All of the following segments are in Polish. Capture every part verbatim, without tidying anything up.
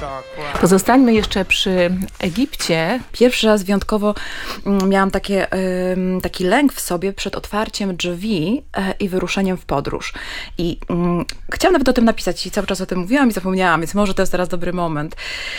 Pozostańmy jeszcze przy Egipcie. Pierwszy raz wyjątkowo miałam takie, taki lęk w sobie przed otwarciem drzwi i wyruszeniem w podróż. I um, chciałam nawet o tym napisać i cały czas o tym mówiłam i zapomniałam, więc może to jest teraz dobry moment.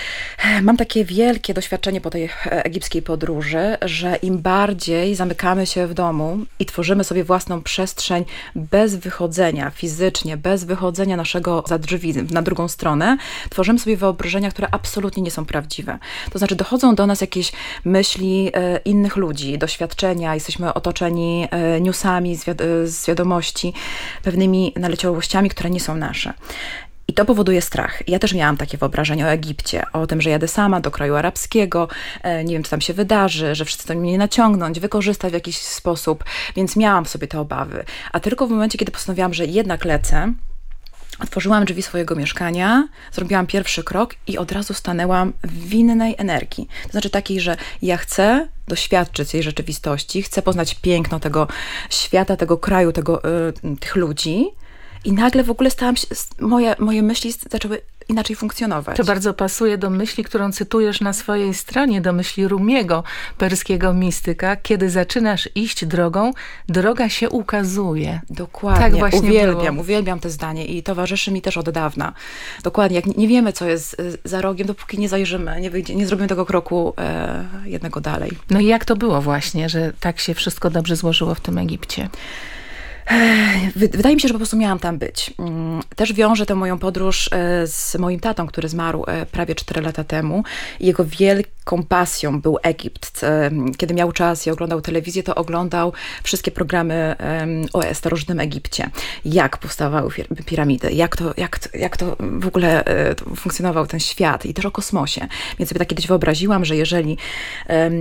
Mam takie wielkie doświadczenie po tej egipskiej podróży, że im bardziej zamykamy się w domu i tworzymy sobie własną przestrzeń bez wychodzenia fizycznie, bez wychodzenia naszego za drzwi na drugą stronę, tworzymy sobie wyobrażenia, które absolutnie nie są prawdziwe. To znaczy dochodzą do nas jakieś myśli e, innych ludzi, doświadczenia, jesteśmy otoczeni e, newsami z, wiad- z wiadomości, pewnymi naleciałościami, które nie są nasze. I to powoduje strach. Ja też miałam takie wyobrażenia o Egipcie, o tym, że jadę sama do kraju arabskiego, nie wiem, co tam się wydarzy, że wszyscy chcą mnie naciągnąć, wykorzystać w jakiś sposób, więc miałam w sobie te obawy. A tylko w momencie, kiedy postanowiłam, że jednak lecę, otworzyłam drzwi swojego mieszkania, zrobiłam pierwszy krok i od razu stanęłam w innej energii. To znaczy takiej, że ja chcę doświadczyć tej rzeczywistości, chcę poznać piękno tego świata, tego kraju, tego, y, tych ludzi. I nagle w ogóle stałam się, moje, moje myśli zaczęły inaczej funkcjonować. To bardzo pasuje do myśli, którą cytujesz na swojej stronie, do myśli Rumiego, perskiego mistyka. Kiedy zaczynasz iść drogą, droga się ukazuje. Dokładnie. Tak właśnie uwielbiam, było. uwielbiam to zdanie i towarzyszy mi też od dawna. Dokładnie. Jak nie wiemy, co jest za rogiem, dopóki nie zajrzymy, nie, wyjdzie, nie zrobimy tego kroku e, jednego dalej. No i jak to było właśnie, że tak się wszystko dobrze złożyło w tym Egipcie? Wydaje mi się, że po prostu miałam tam być. Też wiążę tę moją podróż z moim tatą, który zmarł prawie cztery lata temu. Jego wielką pasją był Egipt. Kiedy miał czas i oglądał telewizję, to oglądał wszystkie programy o starożytnym Egipcie. Jak powstawały piramidy, jak to, jak, to, jak to w ogóle funkcjonował ten świat i też o kosmosie. Więc sobie tak kiedyś wyobraziłam, że jeżeli